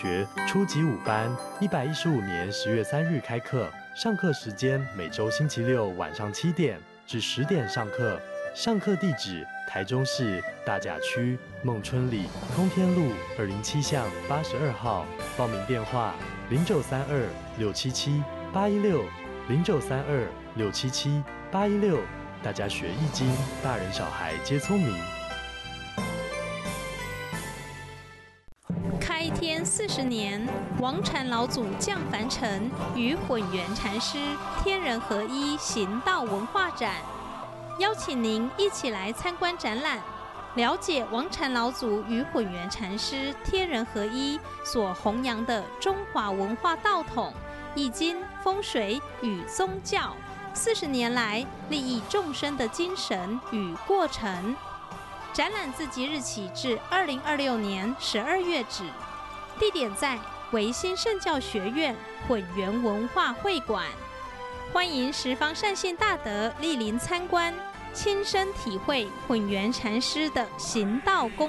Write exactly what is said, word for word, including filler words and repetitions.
学初级五班，一百一十五年十月三日开课，上课时间每周星期六晚上七点至十点上课。上课地址：台中市大甲区孟春里通天路二零七巷八十二号。报名电话：零九三二六七七八一六零九三二六七七八一六。大家学易经，大人小孩皆聪明。 开天四十年，王禅老祖降凡尘，与混元禅师天人合一行道文化展，邀请您一起来参观展览，了解王禅老祖与混元禅师天人合一所弘扬的中华文化道统、易经、风水与宗教四十年来利益众生的精神与过程。展览自即日起至二零二六年十二月止，地点在维新圣教学院混元文化会馆。欢迎十方善信大德莅临参观，亲身体会混元禅师的行道功